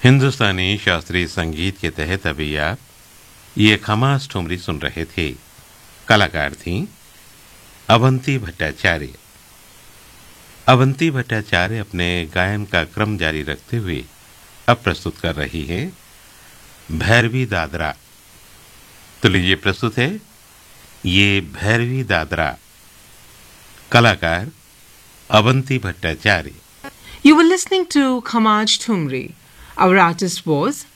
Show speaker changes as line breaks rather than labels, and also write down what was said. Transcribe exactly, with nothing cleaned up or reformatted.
हिंदुस्तानी शास्त्रीय संगीत के तहत अभी आप ये खमास ठुमरी सुन रहे थे। कलाकार थी अवंती भट्टाचार्य। अवंती भट्टाचार्य अपने गायन का क्रम जारी रखते हुए अब प्रस्तुत कर रही हैं भैरवी दादरा। तो लीजिए प्रस्तुत है ये भैरवी दादरा। कलाकार Avanti Bhattacharya.
You were listening to Khamaj Thumri. Our artist was